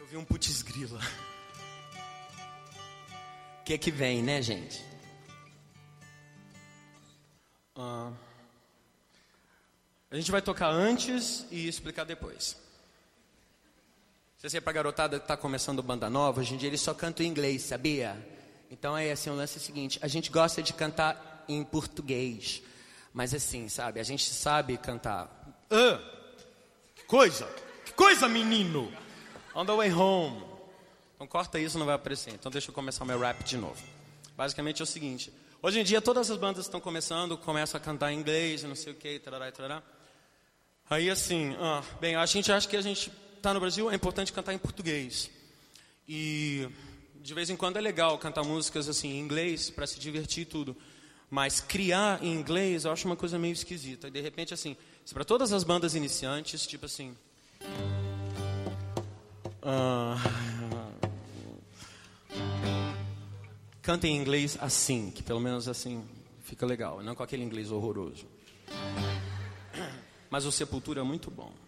vi um putz grila. O que vem, né, gente? A gente vai tocar antes e explicar depois. Se você é pra garotada que tá começando banda nova, hoje em dia eles só cantam em inglês, sabia? Então é assim, o lance é o seguinte, a gente gosta de cantar em português. Mas assim, sabe, a gente sabe cantar. Que coisa, menino! On the way home. Então corta isso, não vai aparecer. Então deixa eu começar meu rap de novo. Basicamente é o seguinte. Hoje em dia todas as bandas estão começam a cantar em inglês, não sei o que, tarará, tarará. Aí assim, bem, a gente acha que a gente tá no Brasil, é importante cantar em português. E de vez em quando é legal cantar músicas assim em inglês para se divertir e tudo. Mas criar em inglês eu acho uma coisa meio esquisita. E de repente assim, para todas as bandas iniciantes, tipo assim, cantem em inglês assim, que pelo menos assim fica legal, não com aquele inglês horroroso. Mas o Sepultura é muito bom.